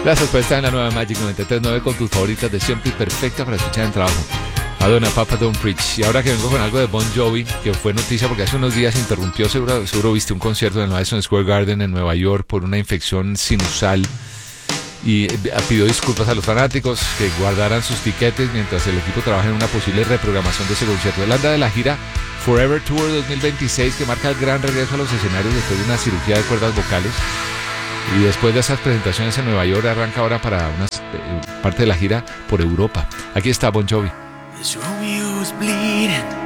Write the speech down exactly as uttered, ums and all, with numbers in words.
La sorpresa en la nueva Magic noventa y tres punto nueve con tus favoritas de siempre y perfecta para escuchar en trabajo. Madonna, Papa Don't Preach. Y ahora que vengo con algo de Bon Jovi, que fue noticia porque hace unos días interrumpió, seguro, seguro viste un concierto en el Madison Square Garden en Nueva York por una infección sinusal. Y pidió disculpas a los fanáticos que guardaran sus tiquetes mientras el equipo trabaja en una posible reprogramación de ese concierto. Él anda de la gira Forever Tour dos mil veintiséis, que marca el gran regreso a los escenarios después de una cirugía de cuerdas vocales. Y después de esas presentaciones en Nueva York, arranca ahora para una parte de la gira por Europa. Aquí está Bon Jovi. As Romeo's bleeding